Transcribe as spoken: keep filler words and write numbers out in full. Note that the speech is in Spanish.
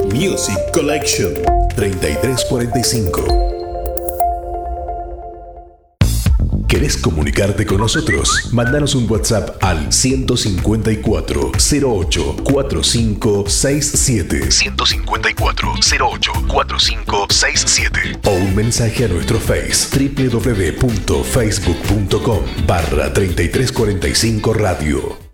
Music Collection treinta y tres cuarenta y cinco. ¿Querés comunicarte con nosotros? Mándanos un WhatsApp al ciento cincuenta y cuatro, cero ocho, cuarenta y cinco sesenta y siete. ciento cincuenta y cuatro, cero ocho, cuarenta y cinco sesenta y siete. O un mensaje a nuestro Face w w w punto facebook punto com barra treinta y tres cuarenta y cinco radio.